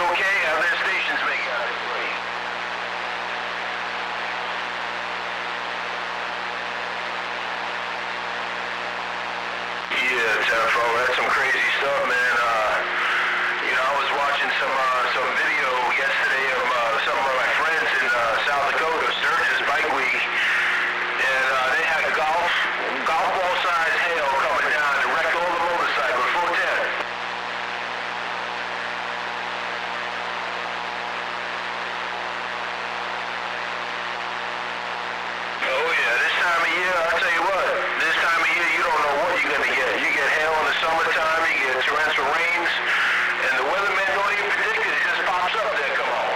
okay? How their stations make out for you? Yeah, Tefro, that's some crazy stuff, man. I was watching some video yesterday of some of my friends in South Dakota, Sturgis Bike Week, and they had golf ball size hail coming down and wrecked all the motorcycles, full 10. Oh yeah, this time of year, I'll tell you what, this time of year you don't know what you're gonna get. You get hail in the summertime, you get torrential rains, and the weatherman don't even predict it, it just pops up there, come on.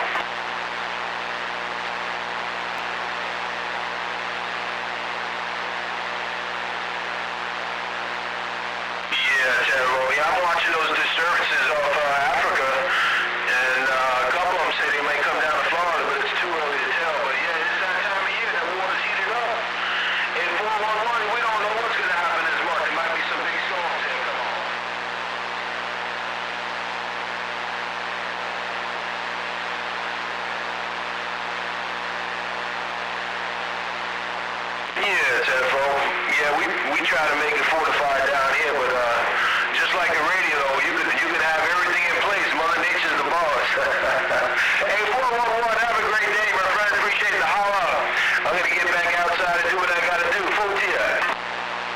Yeah, terrible. Yeah, I'm watching those disturbances off Africa, and a couple of them say they might come down to Florida, but it's too early to tell. But yeah, it's that time of year, that water's heated up. In 411, we don't know what's going to happen this month. There might be some big storms here, come on. Yeah, Tefo. Yeah, we try to make it fortified down here, but just like the radio